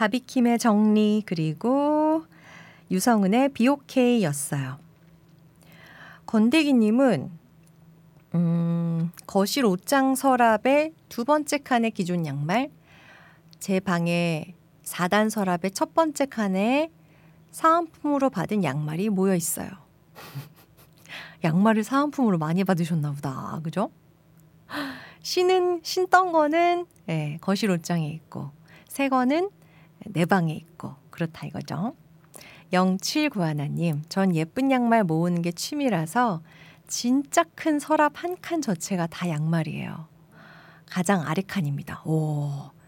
바비킴의 정리 그리고 유성은의 비오케이였어요. 건대기님은 거실 옷장 서랍의 두 번째 칸의 기존 양말, 제 방에 4단 서랍의 첫 번째 칸에 사은품으로 받은 양말이 모여 있어요. 양말을 사은품으로 많이 받으셨나 보다. 그죠? 신던 거는 거실 옷장에 있고 새 거는 내 방에 있고 그렇다 이거죠. 0791님, 전 예쁜 양말 모으는 게 취미라서 진짜 큰 서랍 한 칸 전체가 다 양말이에요. 가장 아래 칸입니다. 오,